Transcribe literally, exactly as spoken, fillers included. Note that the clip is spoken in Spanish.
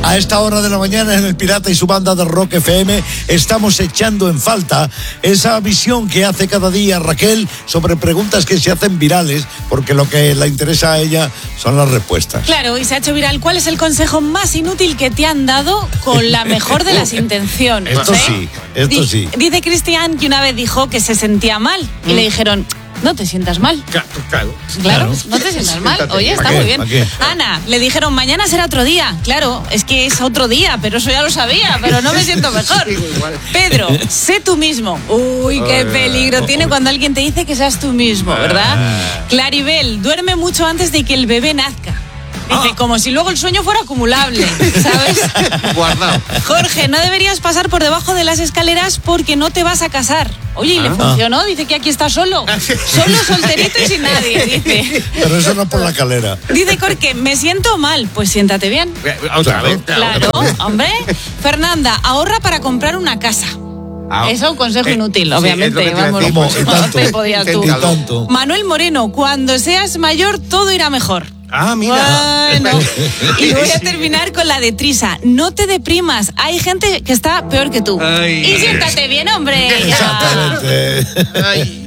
A esta hora de la mañana en El Pirata y su banda de Rock F M estamos echando en falta esa visión que hace cada día Raquel sobre preguntas que se hacen virales, porque lo que le interesa a ella son las respuestas. Claro, y se ha hecho viral. ¿Cuál es el consejo más inútil que te han dado con la mejor de las intenciones? Esto ¿eh? sí, esto Di- sí. Dice Cristian que una vez dijo que se sentía mal y Mm. le dijeron... No te sientas mal. Claro, claro. Claro, no te sientas mal. Siéntate. Oye, está ¿Para muy qué? bien. ¿Para qué? Ana, le dijeron mañana será otro día. Claro, es que es otro día, pero eso ya lo sabía, pero no me siento mejor. Digo igual. Pedro, sé tú mismo. Uy, qué peligro tiene cuando alguien te dice que seas tú mismo, ¿verdad? Claribel, duerme mucho antes de que el bebé nazca. Dice, como si luego el sueño fuera acumulable, ¿sabes? Guardado. Jorge, no deberías pasar por debajo de las escaleras porque no te vas a casar. Oye, y le Ah. funcionó, dice que aquí está solo. Solo, solterito y sin nadie, dice. Pero eso no por la calera. Dice Jorge, me siento mal. Pues siéntate bien. Otra vez. Claro, hombre. Fernanda, ahorra para comprar una casa. Ah, Eso es un consejo eh, inútil, sí, obviamente. es lo que te iba a Vamos, decir, Como, pues, y tanto, te podías tú. y tanto. Manuel Moreno, cuando seas mayor todo irá mejor. Ah, mira. Bueno, y voy a terminar con la de Trisa. No te deprimas, hay gente que está peor que tú. Ay. Y siéntate bien, hombre. Ya. Exactamente. Ay.